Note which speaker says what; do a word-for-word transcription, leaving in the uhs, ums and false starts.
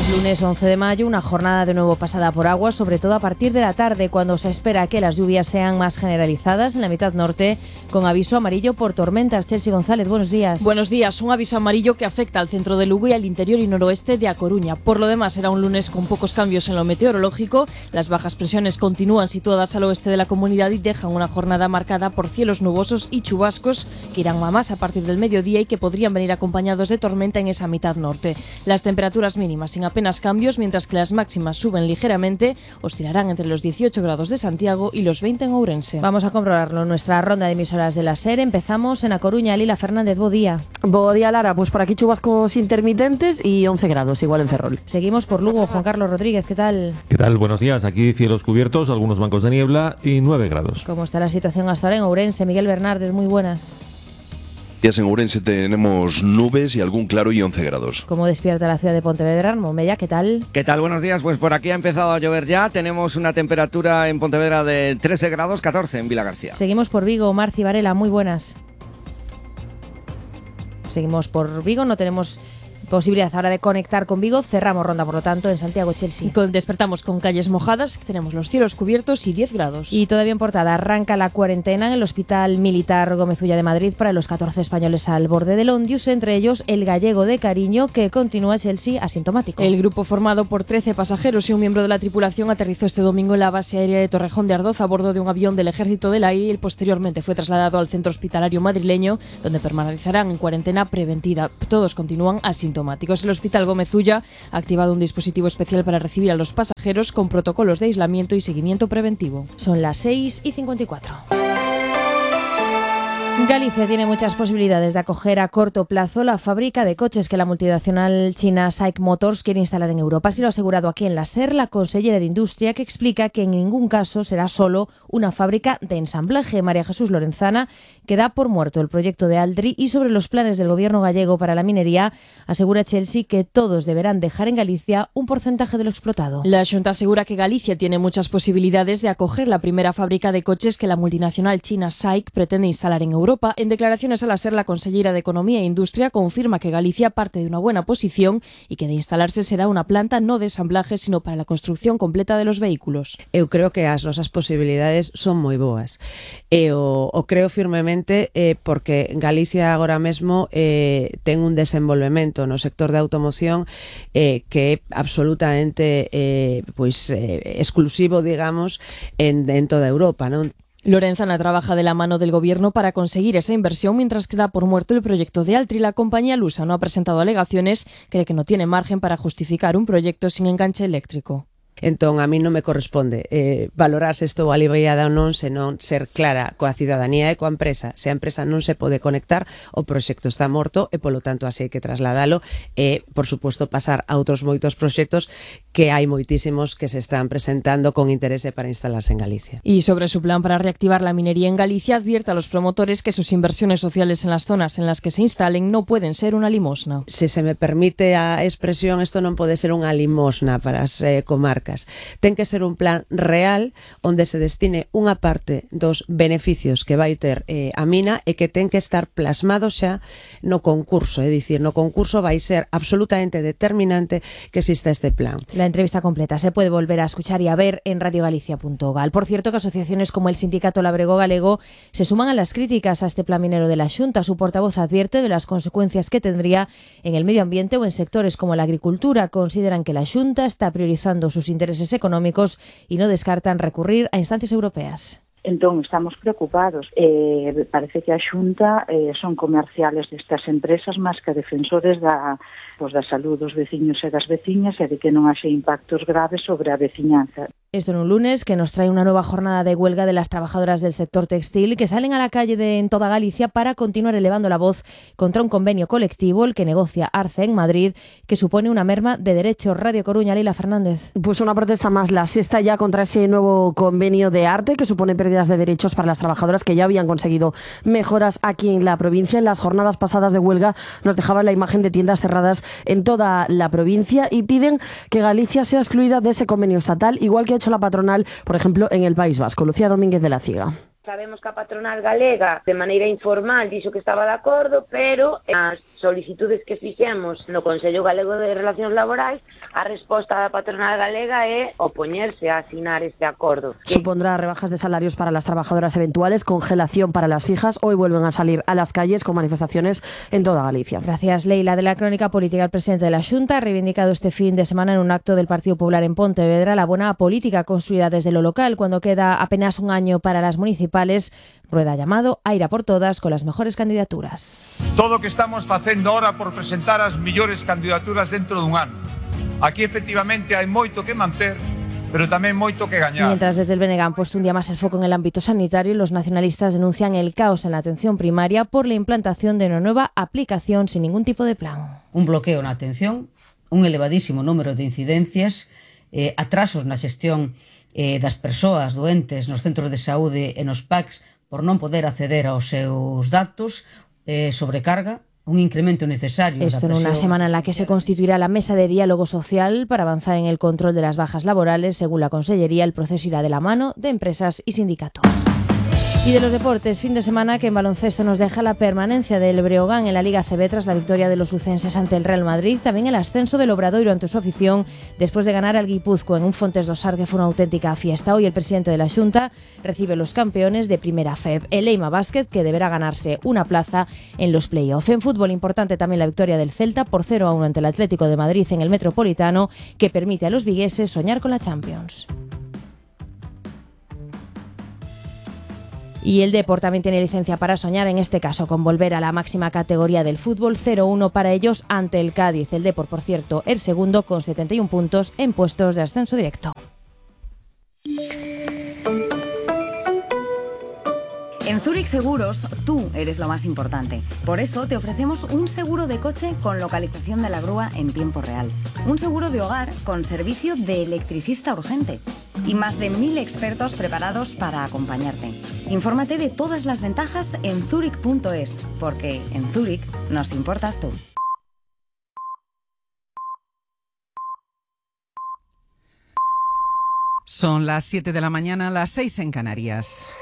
Speaker 1: Es lunes once de mayo, una jornada de nuevo pasada por agua, sobre todo a partir de la tarde, cuando se espera que las lluvias sean más generalizadas en la mitad norte, con aviso amarillo por tormentas. Chelsea González, buenos días.
Speaker 2: Buenos días, un aviso amarillo que afecta al centro de Lugo y al interior y noroeste de A Coruña. Por lo demás, será un lunes con pocos cambios en lo meteorológico. Las bajas presiones continúan situadas al oeste de la comunidad y dejan una jornada marcada por cielos nubosos y chubascos que irán a más a partir del mediodía y que podrían venir acompañados de tormenta en esa mitad norte. Las temperaturas mínimas sin apenas cambios, mientras que las máximas suben ligeramente, oscilarán entre los dieciocho grados de Santiago y los veinte en Ourense.
Speaker 1: Vamos a comprobarlo en nuestra ronda de emisoras de la SER. Empezamos en A Coruña. Lila Fernández, bo día.
Speaker 3: Bo día, Lara. Pues por aquí chubascos intermitentes y once grados, igual en Ferrol.
Speaker 1: Seguimos por Lugo. Juan Carlos Rodríguez, ¿qué tal?
Speaker 4: ¿Qué tal? Buenos días. Aquí cielos cubiertos, algunos bancos de niebla y nueve grados.
Speaker 1: ¿Cómo está la situación hasta ahora en Ourense? Miguel Bernárdez, muy buenas.
Speaker 5: En Ourense tenemos nubes y algún claro y once grados.
Speaker 1: ¿Cómo despierta la ciudad de Pontevedra? Momella, ¿qué tal?
Speaker 6: ¿Qué tal? Buenos días. Pues por aquí ha empezado a llover ya. Tenemos una temperatura en Pontevedra de trece grados, catorce en Vilagarcía.
Speaker 1: Seguimos por Vigo. Marci Varela, muy buenas. Seguimos por Vigo, no tenemos posibilidad ahora de conectar con Vigo. Cerramos ronda, por lo tanto, en Santiago, Chelsea.
Speaker 2: Con, despertamos con calles mojadas, tenemos los cielos cubiertos y diez grados.
Speaker 1: Y todavía en portada, arranca la cuarentena en el Hospital Militar Gómez Ulla de Madrid para los catorce españoles al borde del Ondius, entre ellos el gallego de Cariño, que continúa, Chelsea, asintomático.
Speaker 2: El grupo, formado por trece pasajeros y un miembro de la tripulación, aterrizó este domingo en la base aérea de Torrejón de Ardoz a bordo de un avión del Ejército del Aire y posteriormente fue trasladado al centro hospitalario madrileño, donde permanecerán en cuarentena preventiva. Todos continúan asintomáticos. El Hospital Gómez Ulla ha activado un dispositivo especial para recibir a los pasajeros con protocolos de aislamiento y seguimiento preventivo.
Speaker 1: Son las seis y cincuenta y cuatro. Galicia tiene muchas posibilidades de acoger a corto plazo la fábrica de coches que la multinacional china SAIC Motors quiere instalar en Europa. Así lo ha asegurado aquí en la SER la consellera de Industria, que explica que en ningún caso será solo una fábrica de ensamblaje. María Jesús Lorenzana, que da por muerto el proyecto de Aldri, y sobre los planes del gobierno gallego para la minería, asegura Chelsea que todos deberán dejar en Galicia un porcentaje de lo explotado.
Speaker 2: La Xunta asegura que Galicia tiene muchas posibilidades de acoger la primera fábrica de coches que la multinacional china SAIC pretende instalar en Europa. Europa. En declaraciones a la SER, la consellera de Economía e Industria confirma que Galicia parte de una buena posición y que de instalarse será unha planta no de ensamblaje, sino para la construcción completa de los vehículos.
Speaker 7: Eu creo que as nosas posibilidades son moi boas. E o, o creo firmemente eh, porque Galicia agora mesmo eh, ten un desenvolvemento no sector de automoción eh, que é absolutamente eh, pois, eh, exclusivo, digamos, en, en toda Europa, non?
Speaker 2: Lorenzana trabaja de la mano del gobierno para conseguir esa inversión, mientras que da por muerto el proyecto de Altri. La compañía lusa no ha presentado alegaciones, cree que no tiene margen para justificar un proyecto sin enganche eléctrico.
Speaker 7: Entón, a mí non me corresponde eh, valorar se estou aliviada ou non, senón ser clara coa cidadanía e coa empresa. Se a empresa non se pode conectar, o proxecto está morto e, polo tanto, así hai que trasladalo e, por suposto, pasar a outros moitos proxectos que hai moitísimos que se están presentando con interese para instalarse en Galicia.
Speaker 2: Y sobre su plan para reactivar la minería en Galicia, advierte a los promotores que sus inversiones sociales en las zonas en las que se instalen no pueden ser una limosna.
Speaker 7: Se se me permite a expresión, isto non pode ser unha limosna para as eh, comarcas. Ten que ser un plan real onde se destine unha parte dos beneficios que vai ter eh, a mina e que ten que estar plasmado xa no concurso, é dicir, no concurso vai ser absolutamente determinante que exista este plan.
Speaker 1: La entrevista completa se puede volver a escuchar y a ver en radiogalicia punto gal. Por cierto, que asociaciones como el Sindicato Labrego Galego se suman a las críticas a este plan minero de la Xunta. Su portavoz advierte de las consecuencias que tendría en el medio ambiente o en sectores como la agricultura. Consideran que la Xunta está priorizando sus intereses económicos y no descartan recurrir a instancias europeas.
Speaker 8: Entón, estamos preocupados. Eh, parece que a Xunta eh, son comerciales destas empresas máis que defensores da, pois, da salud dos veciños e das veciñas e de que non haxe impactos graves sobre a veciñanza.
Speaker 1: Esto en un lunes que nos trae una nueva jornada de huelga de las trabajadoras del sector textil que salen a la calle de, en toda Galicia para continuar elevando la voz contra un convenio colectivo, el que negocia Arce en Madrid, que supone una merma de derechos. Radio Coruña, Leila Fernández.
Speaker 3: Pues una protesta más, la sexta ya contra ese nuevo convenio de Arte que supone pérdidas de derechos para las trabajadoras que ya habían conseguido mejoras aquí en la provincia. En las jornadas pasadas de huelga nos dejaban la imagen de tiendas cerradas en toda la provincia y piden que Galicia sea excluida de ese convenio estatal, igual que ha hecho la patronal, por ejemplo, en el País Vasco. Lucía Domínguez de la Ciega.
Speaker 9: Sabemos que a patronal galega, de maneira informal, dixo que estaba de acordo, pero as solicitudes que fixemos no Consello Galego de Relacións Laborais, a resposta da patronal galega é opoñerse a asinar este acordo.
Speaker 3: Supondrá rebajas de salarios para las trabajadoras eventuales, congelación para las fijas. Hoy vuelven a salir a las calles con manifestaciones en toda Galicia.
Speaker 1: Gracias, Leila. De la crónica política, el presidente de la Xunta ha reivindicado este fin de semana en un acto del Partido Popular en Pontevedra la buena política construida desde lo local, cuando queda apenas un año para las municipales. Rueda llamado a ir a por todas con las mejores candidaturas.
Speaker 10: Todo o que estamos facendo ahora por presentar as mellores candidaturas dentro dun ano. Aquí efectivamente hai moito que manter, pero tamén moito que gañar.
Speaker 1: Mientras desde el B N G han puesto un día más el foco en el ámbito sanitario, los nacionalistas denuncian el caos en la atención primaria por la implantación de una nueva aplicación sin ningún tipo de plan.
Speaker 11: Un bloqueo na atención, un elevadísimo número de incidencias, eh, atrasos na xestión eh, das persoas doentes nos centros de saúde e nos P A Cs por non poder acceder aos seus datos, eh, sobrecarga, un incremento necesario.
Speaker 1: Esto en una semana en la que se constituirá la mesa de diálogo social para avanzar en el control de las bajas laborales. Según la Consellería, el proceso irá de la mano de empresas y sindicatos. Y de los deportes, fin de semana que en baloncesto nos deja la permanencia del Breogán en la Liga C B tras la victoria de los lucenses ante el Real Madrid, también el ascenso del Obradoiro ante su afición después de ganar al Guipúzcoa en un Fontes do Sar que fue una auténtica fiesta. Hoy el presidente de la Xunta recibe los campeones de Primera F E B, el Eima Basket, que deberá ganarse una plaza en los play-off. En fútbol, importante también la victoria del Celta por cero a uno ante el Atlético de Madrid en el Metropolitano, que permite a los vigueses soñar con la Champions. Y el Depor también tiene licencia para soñar, en este caso con volver a la máxima categoría del fútbol, cero uno para ellos ante el Cádiz. El Depor, por cierto, el segundo con setenta y un puntos en puestos de ascenso directo.
Speaker 12: En Zurich Seguros, tú eres lo más importante. Por eso te ofrecemos un seguro de coche con localización de la grúa en tiempo real. Un seguro de hogar con servicio de electricista urgente. Y más de mil expertos preparados para acompañarte. Infórmate de todas las ventajas en zurich punto es, porque en Zurich nos importas tú.
Speaker 13: Son las siete de la mañana, las seis en Canarias.